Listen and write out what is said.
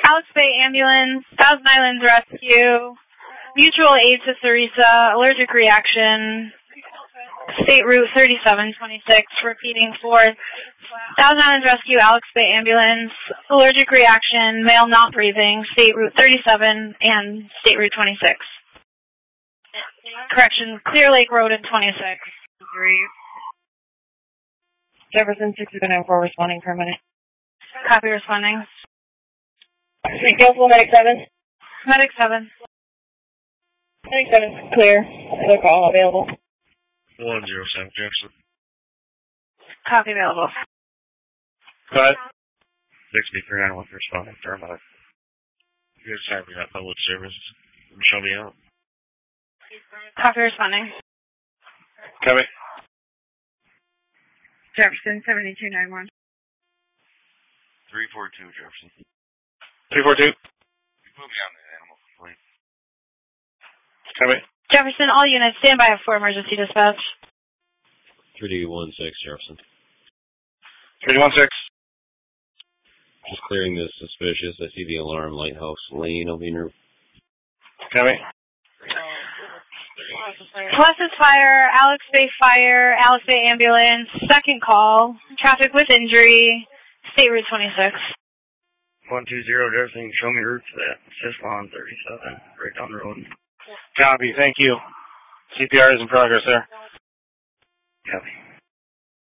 Alex Bay Ambulance, Thousand Islands Rescue, mutual aid to Theresa, allergic reaction, State Route 3726, repeating for Thousand Islands Rescue, Alex Bay Ambulance, allergic reaction, male not breathing, State Route 37 and State Route 26. Correction, Clear Lake Road and 26. Jefferson 694 responding for a minute. Copy responding. Council, Medic 7. Medic 7. Medic 7, clear. Other call available. 107 Jefferson. Copy available. Go ahead. 6391 responding for a minute. You guys have got public service. Show me out. Copy responding. Copy. Jefferson 7291. 342 Jefferson. 342. You put me on the animal complaint. Copy. Jefferson, all units, stand by for emergency dispatch. 3D16 Jefferson. 316. Just clearing this suspicious. I see the alarm lighthouse lane over here. Copy. Pleasant Fire, Alex Bay Ambulance, second call, traffic with injury, State Route 26. 120 Jefferson, show me route to that. Assist on 37, right down the road. Copy, thank you. CPR is in progress there. Copy.